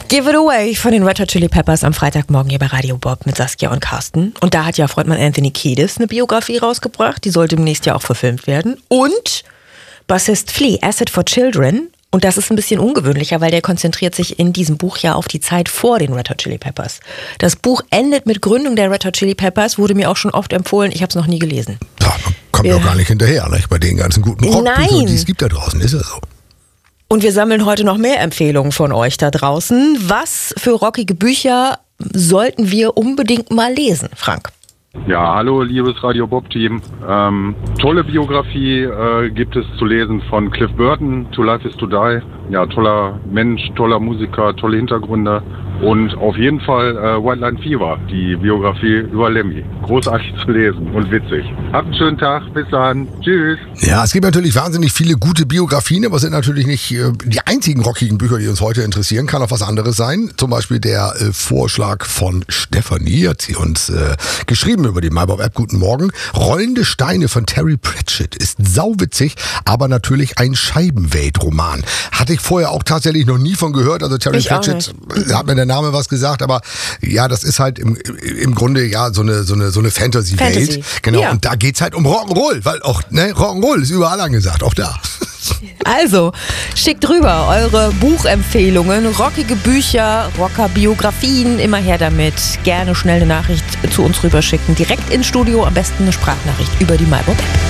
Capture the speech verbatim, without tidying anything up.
Give It Away von den Red Hot Chili Peppers am Freitagmorgen hier bei Radio Bob mit Saskia und Carsten. Und da hat ja Frontmann Anthony Kiedis eine Biografie rausgebracht. Die sollte demnächst ja auch verfilmt werden. Und Bassist Flea, Acid for Children. Und das ist ein bisschen ungewöhnlicher, weil der konzentriert sich in diesem Buch ja auf die Zeit vor den Red Hot Chili Peppers. Das Buch endet mit Gründung der Red Hot Chili Peppers, wurde mir auch schon oft empfohlen. Ich habe es noch nie gelesen. Ja, man kommt doch äh, gar nicht hinterher, nicht? Bei den ganzen guten Rockbüchern, die es gibt da draußen, ist ja so. Und wir sammeln heute noch mehr Empfehlungen von euch da draußen. Was für rockige Bücher sollten wir unbedingt mal lesen, Frank? Ja, hallo liebes Radio Bob-Team. Ähm, tolle Biografie äh, gibt es zu lesen von Cliff Burton, To Life is to Die. Ja, toller Mensch, toller Musiker, tolle Hintergründe. Und auf jeden Fall äh, White Line Fever, die Biografie über Lemmy. Großartig zu lesen und witzig. Habt einen schönen Tag, bis dann. Tschüss. Ja, es gibt natürlich wahnsinnig viele gute Biografien, aber es sind natürlich nicht äh, die einzigen rockigen Bücher, die uns heute interessieren. Kann auch was anderes sein. Zum Beispiel der äh, Vorschlag von Stefanie, hat sie uns äh, geschrieben über die MyBob-App. Guten Morgen. Rollende Steine von Terry Pratchett ist sauwitzig, aber natürlich ein Scheibenwelt-Roman. Hatte ich vorher auch tatsächlich noch nie von gehört. Also Terry Ich auch Pratchett, nicht. hat mir der Name was gesagt, aber ja, das ist halt im, im Grunde ja so eine, so eine, so eine Fantasy-Welt. Fantasy. Genau, Ja. und da geht's halt um Rock'n'Roll, weil auch, ne, Rock'n'Roll ist überall angesagt, auch da. Also, schickt rüber eure Buchempfehlungen, rockige Bücher, Rocker-Biografien, immer her damit. Gerne schnell eine Nachricht zu uns rüberschicken, direkt ins Studio, am besten eine Sprachnachricht über die MyBob-App.